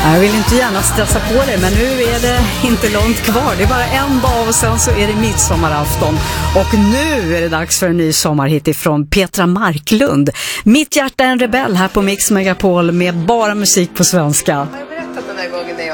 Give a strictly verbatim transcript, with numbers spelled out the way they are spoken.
Jag vill inte gärna stressa på det, men nu är det inte långt kvar. Det är bara en dag och sen så är det midsommarafton. Och nu är det dags för en ny sommarhit ifrån Petra Marklund. Mitt hjärta är en rebell här på Mix Megapol med bara musik på svenska.